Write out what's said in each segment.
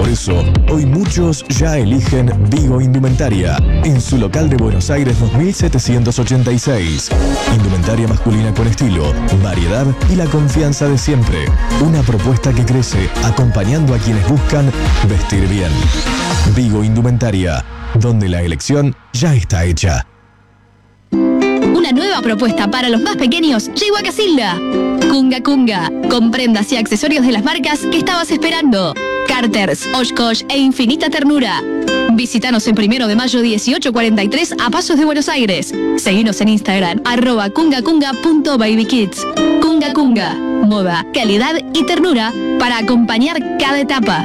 Por eso, hoy muchos ya eligen Vigo Indumentaria, en su local de Buenos Aires 2786. Indumentaria masculina con estilo, variedad y la confianza de siempre. Una propuesta que crece acompañando a quienes buscan vestir bien. Vigo Indumentaria, donde la elección ya está hecha. Una nueva propuesta para los más pequeños llegó a Casilda. Kunga Kunga, con prendas y accesorios de las marcas que estabas esperando. Carters, Oshkosh e Infinita Ternura. Visítanos en 1 de mayo 1843 a Pasos de Buenos Aires. Seguinos en Instagram, @kungakunga.babykids. Kunga Kunga, moda, calidad y ternura para acompañar cada etapa.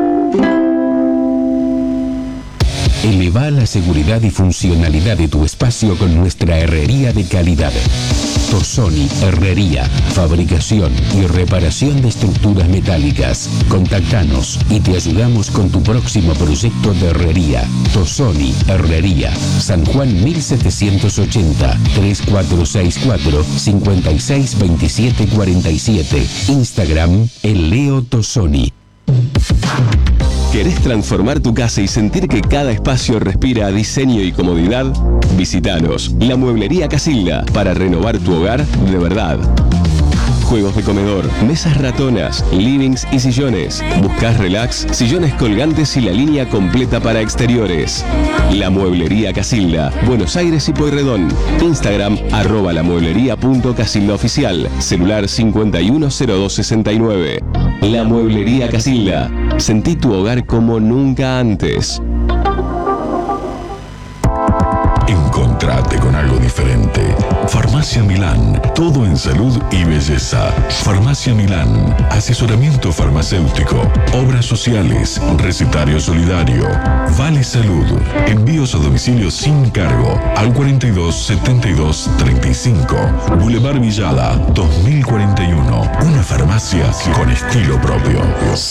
Eleva la seguridad y funcionalidad de tu espacio con nuestra herrería de calidad. Tosoni Herrería, fabricación y reparación de estructuras metálicas. Contactanos y te ayudamos con tu próximo proyecto de herrería. Tosoni Herrería, San Juan 1780, 3464 562747. Instagram, El Leo Tosoni. ¿Querés transformar tu casa y sentir que cada espacio respira diseño y comodidad? Visítanos, la Mueblería Casilda, para renovar tu hogar de verdad. Juegos de comedor, mesas ratonas, livings y sillones. ¿Buscás relax? Sillones colgantes y la línea completa para exteriores. La Mueblería Casilda, Buenos Aires y Pueyrredón. Instagram, @lamueblería.casildaoficial. Celular 510269. La Mueblería Casilda. Sentí tu hogar como nunca antes. Encontrate con algo diferente. Farmacia Milán, todo en salud y belleza. Farmacia Milán, asesoramiento farmacéutico, obras sociales, recetario solidario, Vale Salud, envíos a domicilio sin cargo al 42 72 35, Boulevard Villada 2041. Una farmacia con estilo propio.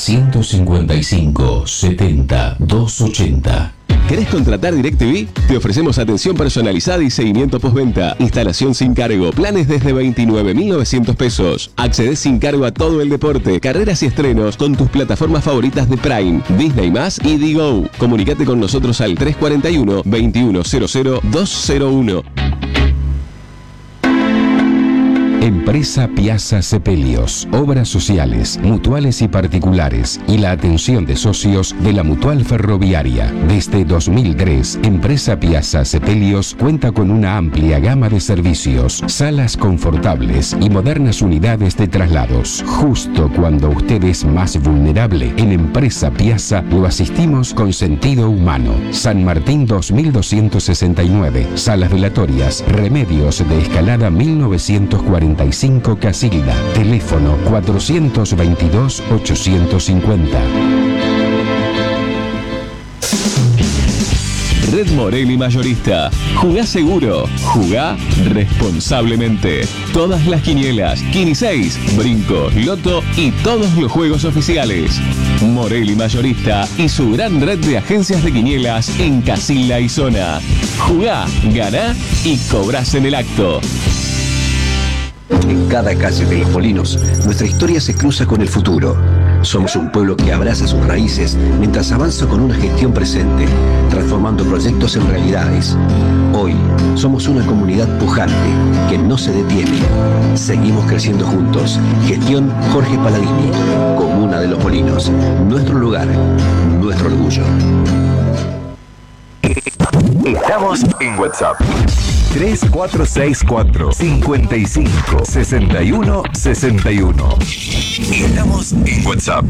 155 70 280. ¿Querés contratar DirecTV? Te ofrecemos atención personalizada y seguimiento postventa, instalación sin cargo, planes desde 29.900 pesos. Accedés sin cargo a todo el deporte, carreras y estrenos con tus plataformas favoritas de Prime, Disney+, y Digo. Comunicate con nosotros al 341 2100 201. Empresa Piazza Sepelios, obras sociales, mutuales y particulares y la atención de socios de la Mutual Ferroviaria. Desde 2003, Empresa Piazza Sepelios cuenta con una amplia gama de servicios, salas confortables y modernas unidades de traslados. Justo cuando usted es más vulnerable, en Empresa Piazza lo asistimos con sentido humano. San Martín 2269, salas velatorias, Remedios de Escalada 1945 Casilda, teléfono 422-850. Red Morelli Mayorista. Jugá seguro, jugá responsablemente. Todas las quinielas, Quini 6, Brinco, Loto y todos los juegos oficiales. Morelli Mayorista y su gran red de agencias de quinielas en Casilda y zona. Jugá, ganá y cobrás en el acto. En cada calle de Los Molinos, nuestra historia se cruza con el futuro. Somos un pueblo que abraza sus raíces mientras avanza con una gestión presente, transformando proyectos en realidades. Hoy, somos una comunidad pujante que no se detiene. Seguimos creciendo juntos. Gestión Jorge Paladini. Comuna de Los Molinos. Nuestro lugar, nuestro orgullo. Estamos en WhatsApp. 3464 55 61 61. Estamos en WhatsApp.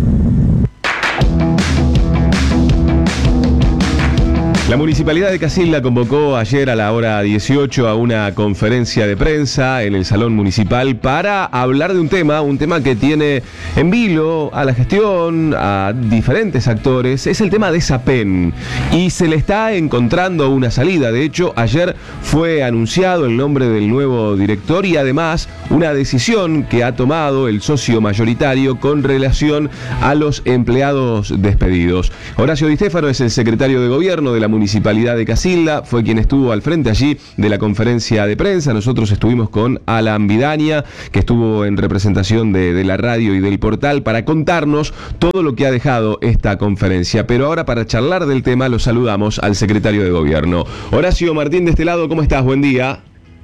La Municipalidad de Casilda convocó ayer a la hora 18 a una conferencia de prensa en el Salón Municipal para hablar de un tema que tiene en vilo a la gestión, a diferentes actores. Es el tema de Sapen y se le está encontrando una salida. De hecho, ayer fue anunciado el nombre del nuevo director y además una decisión que ha tomado el socio mayoritario con relación a los empleados despedidos. Horacio Di Stéfano es el secretario de Gobierno de la Municipalidad Municipalidad de Casilda, fue quien estuvo al frente allí de la conferencia de prensa. Nosotros estuvimos con Alan Vidaña, que estuvo en representación de la radio y del portal, para contarnos todo lo que ha dejado esta conferencia. Pero ahora, para charlar del tema, lo saludamos al secretario de Gobierno. Horacio Martín, de este lado, ¿cómo estás? Buen día.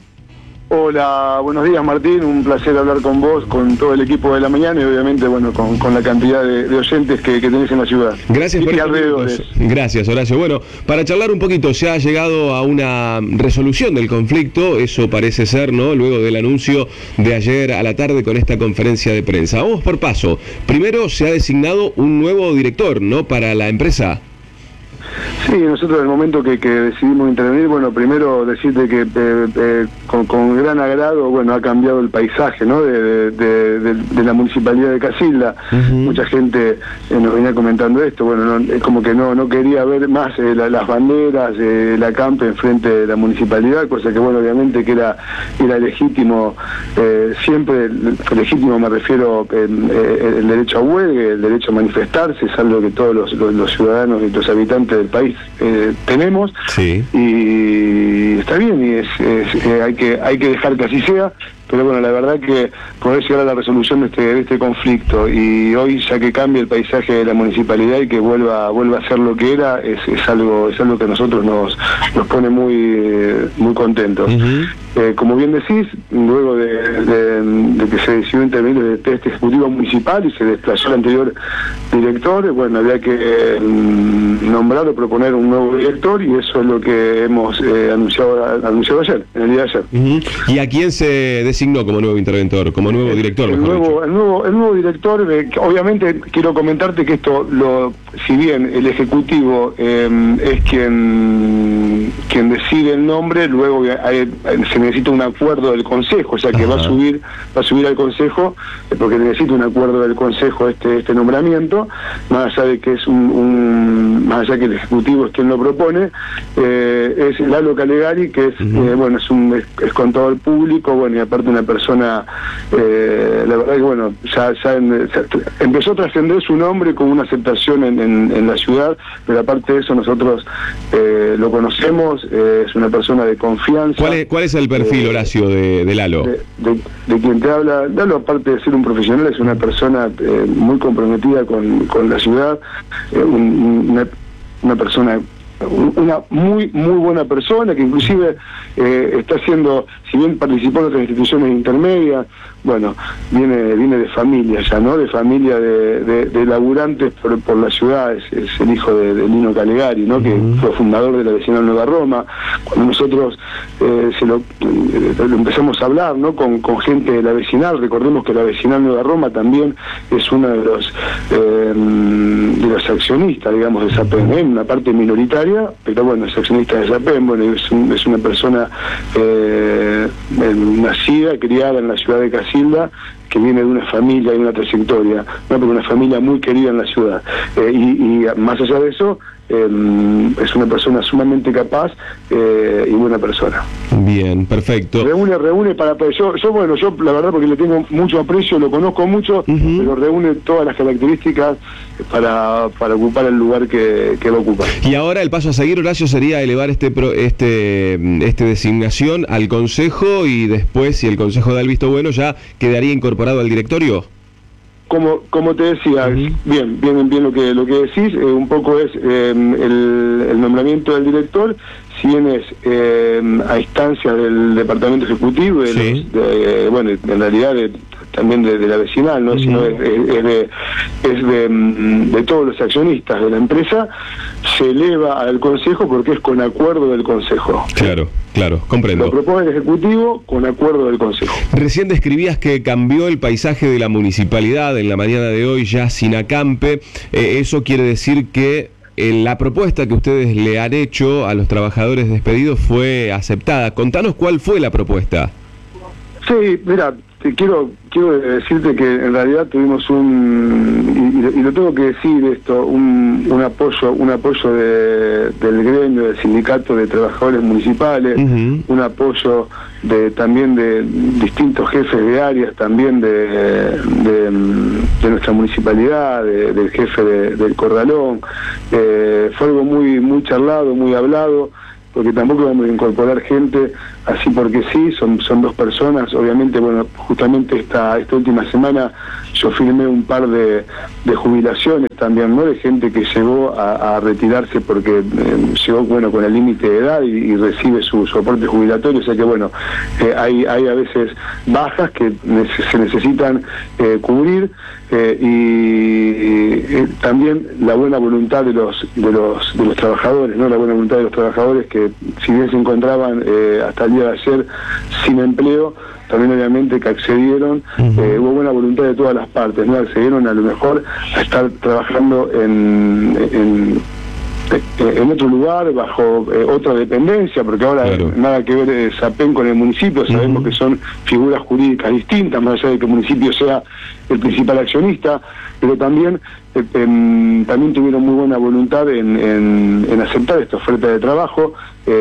Hola, buenos días Martín, un placer hablar con vos, con todo el equipo de la mañana y obviamente con la cantidad de oyentes que tenés en la ciudad. Gracias por alrededores. Gracias, Horacio. Bueno, para charlar un poquito, se ha llegado a una resolución del conflicto, eso parece ser, ¿no? Luego del anuncio de ayer a la tarde con esta conferencia de prensa. Vamos por paso. Primero, se ha designado un nuevo director, ¿no?, para la empresa. Sí, nosotros en el momento que decidimos intervenir, bueno, primero decirte que con gran agrado, bueno, ha cambiado el paisaje, ¿no?, de la Municipalidad de Casilda. Mucha gente nos venía comentando esto, bueno, como que no quería ver más las banderas, la campe enfrente de la Municipalidad, cosa que, bueno, obviamente que era legítimo, siempre legítimo me refiero el derecho a huelga, el derecho a manifestarse, es algo que todos los ciudadanos y los habitantes del país tenemos. Sí. Y está bien, y hay que dejar que así sea. Pero bueno, la verdad que poder llegar a la resolución de este conflicto y hoy, ya que cambia el paisaje de la municipalidad y que vuelva a ser lo que era, es algo que a nosotros nos pone muy contentos. Como bien decís, luego de que se decidió intervenir este ejecutivo municipal y se desplazó el anterior director, bueno, había que nombrar o proponer un nuevo director, y eso es lo que hemos anunciado ayer, en el día de ayer. ¿Y a quién se designó como nuevo interventor, como nuevo director? El nuevo director, obviamente quiero comentarte que esto, si bien el ejecutivo es quien decide el nombre, luego se necesita un acuerdo del consejo, o sea que va a subir al consejo, porque necesita un acuerdo del consejo este nombramiento, más allá de que es más allá que el ejecutivo es quien lo propone, es Lalo Calegari, que es bueno, es contador público, bueno, y aparte una persona, la verdad que bueno, ya empezó a trascender su nombre con una aceptación en la ciudad, pero aparte de eso nosotros lo conocemos, es una persona de confianza. ¿Cuál es el perfil, Horacio, de Lalo? De quien te habla, Lalo, aparte de ser un profesional, es una persona muy comprometida con la ciudad, una persona, una muy buena persona, que inclusive está haciendo, si bien participó en otras instituciones intermedias, bueno, viene de familia ya, ¿no?, de familia de laburantes por la ciudad, es el hijo de Lino Calegari, ¿no?, que fue fundador de la vecinal Nueva Roma. Cuando nosotros lo empezamos a hablar, ¿no?, con gente de la vecinal, recordemos que la vecinal Nueva Roma también es uno de los accionistas, digamos, de SAPEM, una parte minoritaria, pero bueno, es accionista de SAPEM, bueno, es una persona nacida, criada en la ciudad de Casilda, que viene de una familia y una trayectoria, ¿no?, pero una familia muy querida en la ciudad, y más allá de eso, es una persona sumamente capaz y buena persona. Bien, perfecto. Reúne para yo la verdad, porque le tengo mucho aprecio, lo conozco mucho, pero reúne todas las características para ocupar el lugar que va a ocupar. Y ahora el paso a seguir, Horacio, sería elevar esta designación al Consejo, y después, si el Consejo da el visto bueno, ya quedaría incorporado al directorio. Como te decía, bien lo que decís, un poco es el nombramiento del director, si bien es a instancia del departamento ejecutivo, bueno, en realidad también de la vecinal, ¿no?, sino es de todos los accionistas de la empresa, se eleva al consejo porque es con acuerdo del consejo. Claro, comprendo. Lo propone el ejecutivo con acuerdo del consejo. Recién describías que cambió el paisaje de la municipalidad en la mañana de hoy, ya sin acampe. Eso quiere decir que la propuesta que ustedes le han hecho a los trabajadores despedidos fue aceptada. Contanos cuál fue la propuesta. Sí, mira, quiero decirte que en realidad tuvimos y lo tengo que decir esto, un apoyo del gremio, del sindicato de trabajadores municipales, un apoyo también de distintos jefes de áreas, también de nuestra municipalidad, del jefe del Corralón. Fue algo muy charlado, muy hablado, porque tampoco vamos a incorporar gente así porque sí, son dos personas. Obviamente, bueno, justamente esta última semana yo firmé un par de jubilaciones también, ¿no? De gente que llegó a retirarse porque llegó, bueno, con el límite de edad y recibe su aporte jubilatorio. O sea que, bueno, hay a veces bajas que se necesitan cubrir, y también la buena voluntad de los trabajadores, ¿no? La buena voluntad de los trabajadores que, si bien se encontraban hasta el día de ayer sin empleo, también obviamente que accedieron. Hubo buena voluntad de todas las partes, ¿no? Accedieron a lo mejor a estar trabajando en otro lugar, bajo otra dependencia, porque ahora nada que ver SAPEN con el municipio. Sabemos que son figuras jurídicas distintas, más allá de que el municipio sea el principal accionista, pero también tuvieron muy buena voluntad en aceptar esta oferta de trabajo,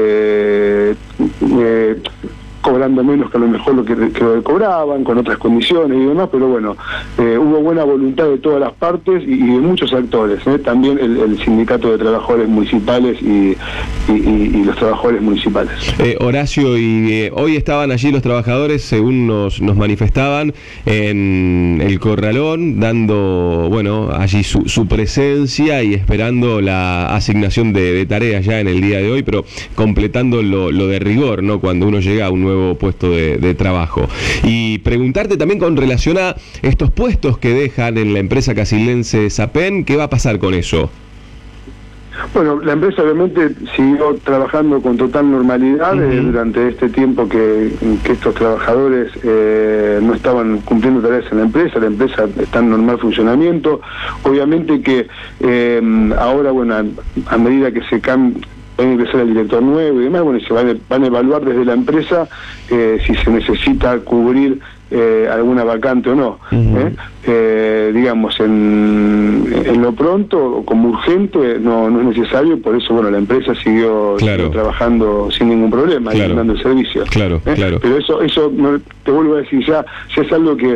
cobrando menos que a lo mejor lo que cobraban, con otras condiciones y demás, pero bueno, hubo buena voluntad de todas las partes y de muchos actores, también el sindicato de trabajadores municipales y los trabajadores municipales. Horacio, y hoy estaban allí los trabajadores, según nos manifestaban, en el Corralón, dando, bueno, allí su presencia y esperando la asignación de tareas ya en el día de hoy, pero completando lo de rigor, ¿no? Cuando uno llega a un nuevo puesto de trabajo. Y preguntarte también con relación a estos puestos que dejan en la empresa casildense SAPEN, ¿qué va a pasar con eso? Bueno, la empresa obviamente siguió trabajando con total normalidad durante este tiempo que estos trabajadores no estaban cumpliendo tareas en la empresa está en normal funcionamiento. Obviamente que ahora, bueno, a medida que se cambia, va a ingresar el director nuevo y demás, bueno, y se van a evaluar desde la empresa si se necesita cubrir alguna vacante o no. Digamos, en lo pronto, como urgente, no es necesario, por eso, bueno, la empresa siguió trabajando sin ningún problema, y dando el servicio. Pero eso no, te vuelvo a decir, ya es algo que...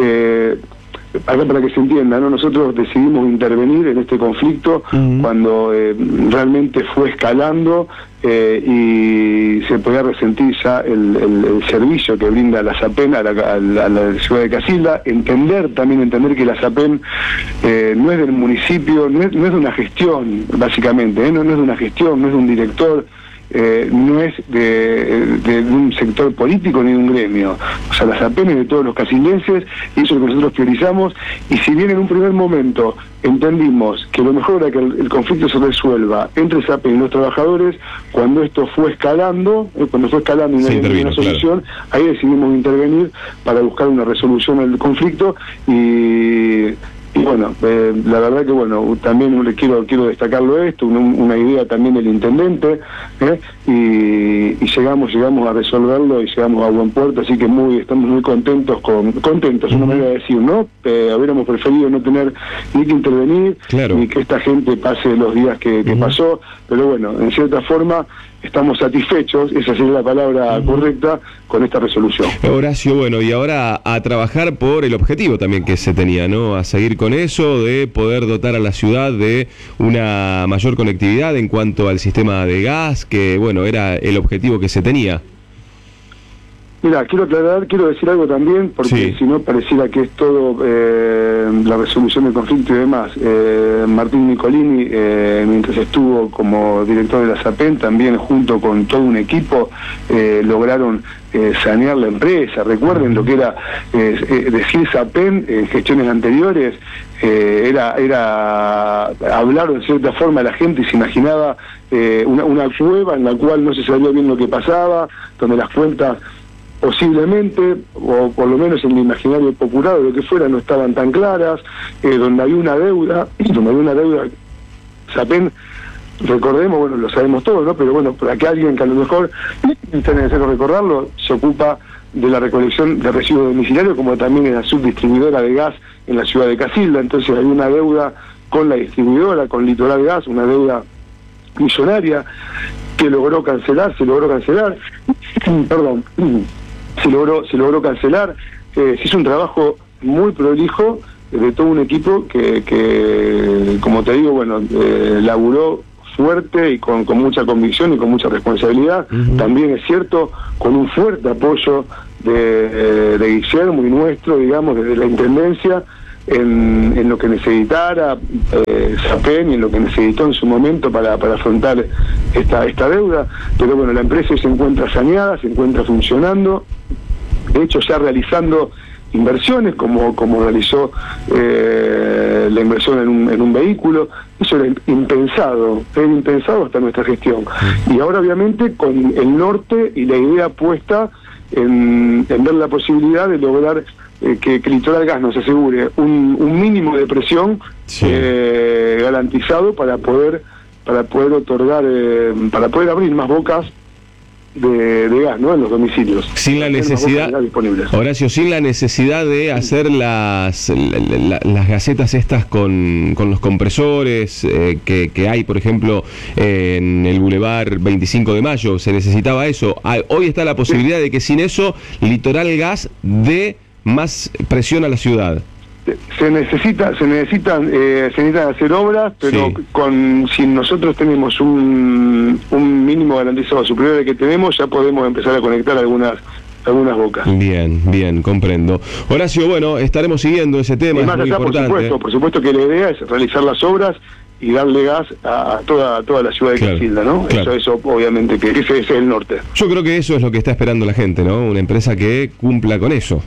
acá, para que se entienda, ¿no? Nosotros decidimos intervenir en este conflicto cuando realmente fue escalando y se podía resentir ya el servicio que brinda la SAPEN a la ciudad de Casilda. Entender que la SAPEN no es del municipio, no es de una gestión, básicamente, no es de una gestión, no es de un director, no es de un sector político ni de un gremio. O sea, la SAPEN es de todos los casildenses, y eso es lo que nosotros priorizamos. Y si bien en un primer momento entendimos que lo mejor era que el conflicto se resuelva entre SAPEN y los trabajadores, cuando esto fue escalando, y no había una solución, ahí decidimos intervenir para buscar una resolución del conflicto. Y bueno, la verdad que, bueno, también quiero destacarlo esto, una idea también del intendente, y llegamos a resolverlo y llegamos a buen puerto, así que estamos muy contentos, es una manera de decir, ¿no? Hubiéramos preferido no tener ni que intervenir, ni que esta gente pase los días que pasó, pero bueno, en cierta forma estamos satisfechos, esa sería la palabra correcta, con esta resolución. Horacio, bueno, y ahora a trabajar por el objetivo también que se tenía, ¿no? A seguir con eso, de poder dotar a la ciudad de una mayor conectividad en cuanto al sistema de gas, que, bueno, era el objetivo que se tenía. Mira, quiero decir algo también, porque si no pareciera que es todo la resolución del conflicto y demás. Martín Nicolini, mientras estuvo como director de la SAPEN, también junto con todo un equipo, lograron sanear la empresa. Recuerden lo que era decir SAPEN en gestiones anteriores, hablaron de cierta forma a la gente y se imaginaba una cueva en la cual no se sabía bien lo que pasaba, donde las cuentas posiblemente, o por lo menos en el imaginario popular o lo que fuera, no estaban tan claras, donde había una deuda, SAPEN, recordemos, bueno, lo sabemos todos, ¿no? Pero bueno, para que alguien que a lo mejor es necesario recordarlo, se ocupa de la recolección de residuos domiciliarios, como también es la subdistribuidora de gas en la ciudad de Casilda. Entonces hay una deuda con la distribuidora, con Litoral Gas, una deuda millonaria que se logró cancelar, se hizo un trabajo muy prolijo de todo un equipo que como te digo, bueno, laburó fuerte y con mucha convicción y con mucha responsabilidad. También es cierto, con un fuerte apoyo de Guillermo y nuestro, digamos, desde la Intendencia, en lo que necesitara SAPEN y en lo que necesitó en su momento para afrontar esta deuda. Pero bueno, la empresa se encuentra saneada, se encuentra funcionando, de hecho ya realizando inversiones como realizó la inversión en un vehículo. Eso era impensado hasta nuestra gestión. Y ahora obviamente con el norte y la idea puesta en ver la posibilidad de lograr que Litoral Gas nos asegure un mínimo de presión garantizado para poder otorgar, para poder abrir más bocas de gas, ¿no?, en los domicilios. Sin la necesidad, Horacio, sin la necesidad de hacer las gasetas estas con los compresores que hay, por ejemplo, en el Boulevard 25 de Mayo, se necesitaba eso. Hoy está la posibilidad de que sin eso Litoral Gas dé más presión a la ciudad. Se necesitan hacer obras, pero si nosotros tenemos un mínimo garantizado superior al que tenemos, ya podemos empezar a conectar algunas bocas. Bien, comprendo. Horacio, bueno, estaremos siguiendo ese tema, y más es muy allá, importante. por supuesto que la idea es realizar las obras y darle gas a toda la ciudad de Casilda, ¿no? Claro. Eso obviamente que ese es el norte. Yo creo que eso es lo que está esperando la gente, ¿no? Una empresa que cumpla con eso.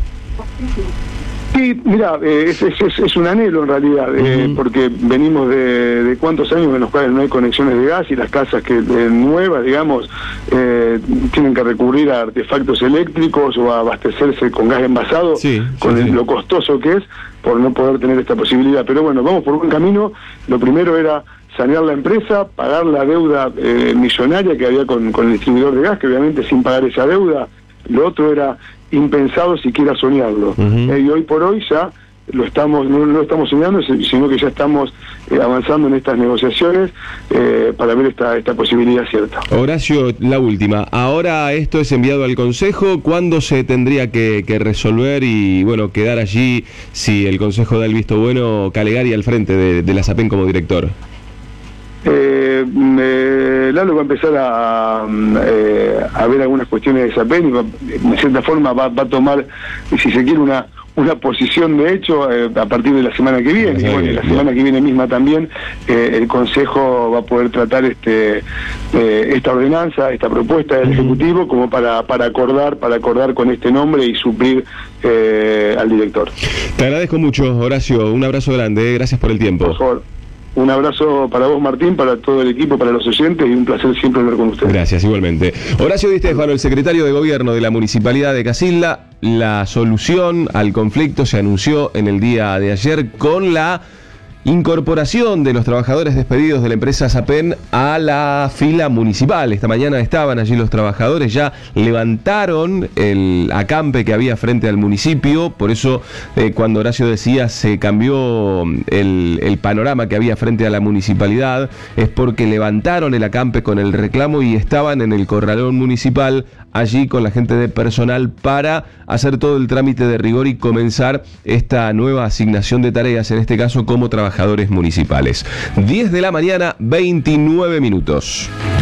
Sí, mira, es un anhelo en realidad, porque venimos de cuántos años en los cuales no hay conexiones de gas y las casas nuevas, digamos, tienen que recurrir a artefactos eléctricos o a abastecerse con gas envasado, lo costoso que es por no poder tener esta posibilidad. Pero bueno, vamos por buen camino. Lo primero era sanear la empresa, pagar la deuda millonaria que había con el distribuidor de gas, que obviamente sin pagar esa deuda, lo otro era impensado siquiera soñarlo. Y hoy por hoy ya no lo estamos soñando, sino que ya estamos avanzando en estas negociaciones para ver esta posibilidad cierta. Horacio, la última. Ahora esto es enviado al Consejo. ¿Cuándo se tendría que resolver y bueno, quedar allí, si el Consejo da el visto bueno, Calegari al frente de la SAPEN como director? Lalo va a empezar a ver algunas cuestiones de SAPEN y de cierta forma va a tomar, si se quiere, una posición de hecho a partir de la semana que viene. Y bueno, la semana que viene misma también el Consejo va a poder tratar esta ordenanza, esta propuesta del Ejecutivo como para acordar con este nombre y suplir al director. Te agradezco mucho, Horacio, un abrazo grande, gracias por el tiempo. Por favor. Un abrazo para vos, Martín, para todo el equipo, para los oyentes, y un placer siempre hablar con ustedes. Gracias, igualmente. Horacio Di Stéfano, el secretario de Gobierno de la Municipalidad de Casilda. La solución al conflicto se anunció en el día de ayer con la incorporación de los trabajadores despedidos de la empresa SAPEN a la fila municipal. Esta mañana estaban allí los trabajadores, ya levantaron el acampe que había frente al municipio. Por eso cuando Horacio decía se cambió el panorama que había frente a la municipalidad, es porque levantaron el acampe con el reclamo y estaban en el corralón municipal allí con la gente de personal para hacer todo el trámite de rigor y comenzar esta nueva asignación de tareas, en este caso como trabajadores municipales. 10 de la mañana, 29 minutos.